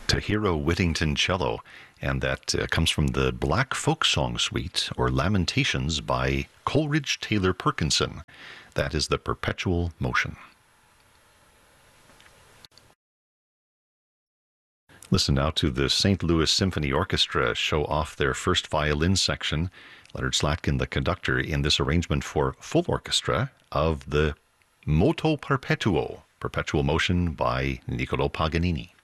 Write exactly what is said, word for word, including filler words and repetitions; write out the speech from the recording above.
Tahiro Whittington cello, and that uh, comes from the Black Folk Song Suite, or Lamentations, by Coleridge Taylor Perkinson. That is the Perpetual Motion. Listen now to the Saint Louis Symphony Orchestra show off their first violin section. Leonard Slatkin, the conductor, in this arrangement for full orchestra of the Moto Perpetuo, Perpetual Motion by Niccolò Paganini.